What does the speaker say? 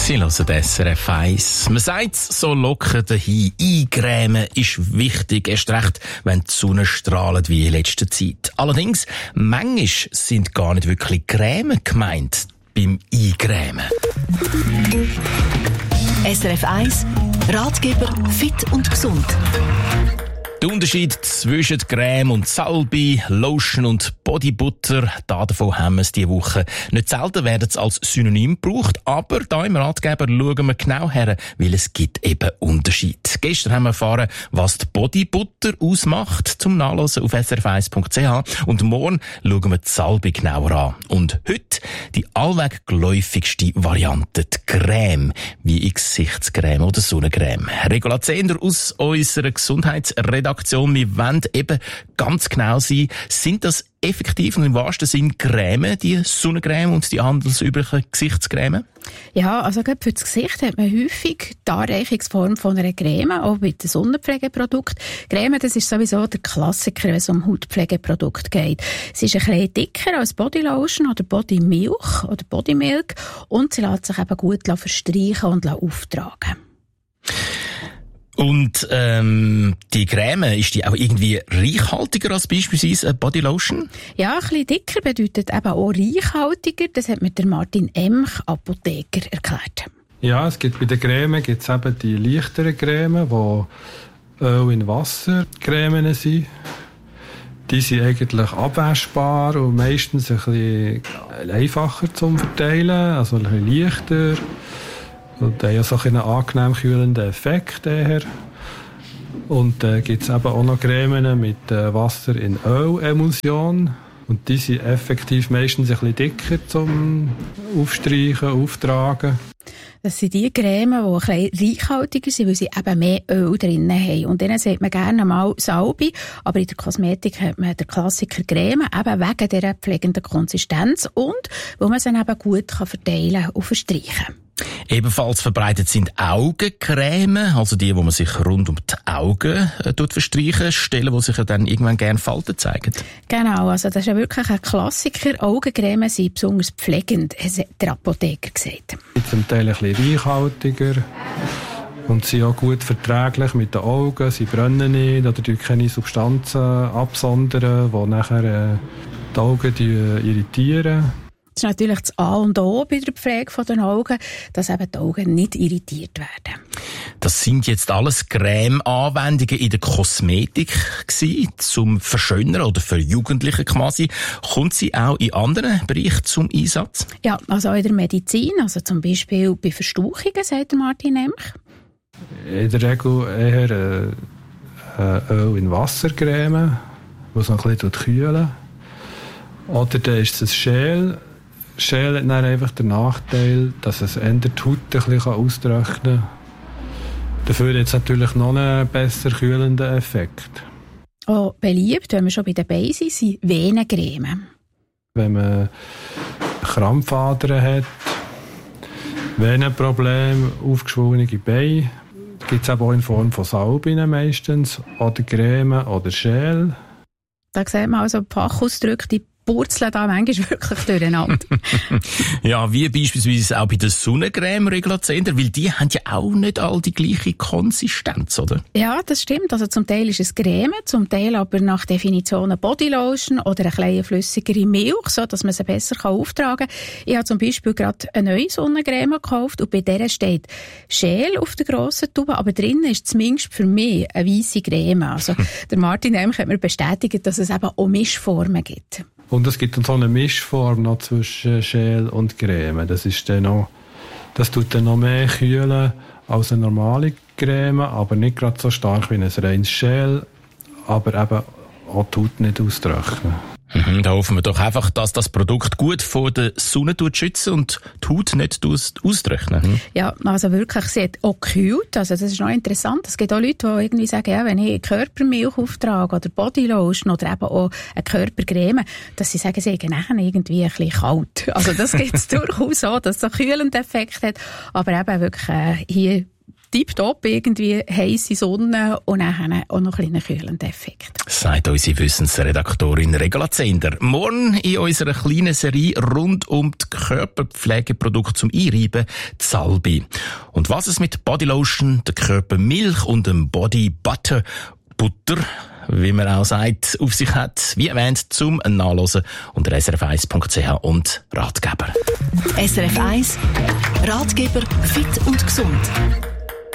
Sie hören SRF 1. Man sagt so locker dahin, eingrämen ist wichtig, erst recht, wenn die Sonne strahlt wie in letzter Zeit. Allerdings, manchmal sind gar nicht wirklich Grämen gemeint beim Eingrämen. SRF 1, Ratgeber fit und gesund. Der Unterschied zwischen Creme und Salbe, Lotion und Bodybutter, davon haben wir es diese Woche. Nicht selten werden es als Synonym gebraucht, aber da im Ratgeber schauen wir genau her, weil es gibt eben Unterschied. Gestern haben wir erfahren, was die Bodybutter ausmacht, zum Nachlesen auf srf1.ch, und morgen schauen wir die Salbe genauer an. Und heute die allweg geläufigste Variante, die Creme, wie Gesichtscreme oder Sonnencreme. Regula Zehnder aus unserer Gesundheitsredaktion. Wir wollen eben ganz genau sein, sind das effektiv und im wahrsten Sinn Creme, die Sonnencreme und die handelsüblichen Gesichtscreme? Ja, also gerade für das Gesicht hat man häufig die Anreichungsform von einer Creme, auch bei den Sonnenpflegeprodukten. Creme, das ist sowieso der Klassiker, wenn es um Hautpflegeprodukte geht. Sie ist ein bisschen dicker als Bodylotion oder Bodymilk oder Bodymilk und sie lässt sich eben gut verstreichen und auftragen. Und die Creme, ist die auch irgendwie reichhaltiger als beispielsweise eine Bodylotion? Ja, ein bisschen dicker bedeutet eben auch reichhaltiger. Das hat mir der Martin Emch, Apotheker, erklärt. Ja, es gibt bei der Creme eben die leichteren Cremen, die Öl in Wasser Cremen sind. Die sind eigentlich abwaschbar und meistens ein bisschen einfacher zum Verteilen, also ein bisschen leichter. Und haben ja so einen angenehm kühlenden Effekt eher. Und gibt es eben auch noch Cremen mit Wasser in Ölemulsion. Und die sind effektiv meistens ein bisschen dicker zum Aufstreichen, Auftragen. Das sind die Cremen, die ein bisschen reichhaltiger sind, weil sie eben mehr Öl drin haben. Und denen sieht man gerne mal Salbe, aber in der Kosmetik hat man den Klassiker Creme, eben wegen dieser pflegenden Konsistenz und weil man sie eben gut verteilen und verstreichen kann. Ebenfalls verbreitet sind Augencreme, also die, wo man sich rund um die Augen verstreichen, Stellen, wo sich ja dann irgendwann gerne Falten zeigen. Genau, also das ist ja wirklich ein Klassiker. Augencreme sind besonders pflegend, hat der Apotheker gesagt. Zum Teil ein bisschen reichhaltiger und sind auch gut verträglich mit den Augen. Sie brennen nicht oder durch keine Substanzen absondern, die nachher die Augen irritieren. Das ist natürlich das A und O bei der Pflege der Augen, dass eben die Augen nicht irritiert werden. Das sind jetzt alles Creme-Anwendungen in der Kosmetik gewesen, zum Verschönern oder für Jugendliche quasi. Kommt sie auch in anderen Bereichen zum Einsatz? Ja, also auch in der Medizin, also zum Beispiel bei Verstauchungen, sagt Martin Emch. In der Regel eher Öl in Wassercreme, was noch ein bisschen kühlen. Oder dann ist es Gel. Gel hat dann einfach den Nachteil, dass es eher die Haut ein bisschen austrocknen kann. Dafür hat es natürlich noch einen besser kühlenden Effekt. Auch beliebt, wenn wir schon bei den Beinen sind, sind Venencreme. Wenn man Krampfadern hat, Venenprobleme, aufgeschwungene Beine, gibt es auch in Form von Salben meistens, oder Creme oder Gel. Da sieht man also Fachausdrücke, die purzeln da manchmal wirklich durcheinander. Ja, wie beispielsweise auch bei der Sonnencreme Regula Zehnder, weil die haben ja auch nicht all die gleiche Konsistenz, oder? Ja, das stimmt. Also zum Teil ist es Creme, zum Teil aber nach Definition eine Bodylotion oder eine kleine flüssigere Milch, so dass man sie besser auftragen kann. Ich habe zum Beispiel gerade eine neue Sonnencreme gekauft und bei der steht Gel auf der grossen Tube, aber drinnen ist zumindest für mich eine weisse Creme. Also der Martin Emch hat mir bestätigt, dass es eben auch Mischformen gibt. Und es gibt dann so eine Mischform noch zwischen Gel und Creme. Das tut dann noch mehr kühlen als eine normale Creme, aber nicht gerade so stark wie ein reines Gel, aber eben auch die Haut nicht austrocknen. Da hoffen wir doch einfach, dass das Produkt gut vor der Sonne schützen und die Haut nicht austrocknen. Ja, also wirklich, sie hat auch gekühlt. Also das ist noch interessant. Es gibt auch Leute, die irgendwie sagen, ja, wenn ich Körpermilch auftrage oder Bodylotion oder eben auch eine Körpercreme, dass sie sagen, sie haben nachher irgendwie ein bisschen kalt. Also das gibt es durchaus auch, dass es einen kühlenden Effekt hat. Aber eben wirklich hier tipptopp, irgendwie heisse Sonne und dann auch noch einen kühlenden Effekt. Sagt unsere Wissensredaktorin Regula Zender. Morgen in unserer kleinen Serie rund um die Körperpflegeprodukte zum Einreiben, die Salbe. Und was es mit Bodylotion, der Körpermilch und dem Body Butter, wie man auch sagt, auf sich hat, wie erwähnt, zum Nachlesen unter srf1.ch und Ratgeber. SRF 1 Ratgeber fit und gesund.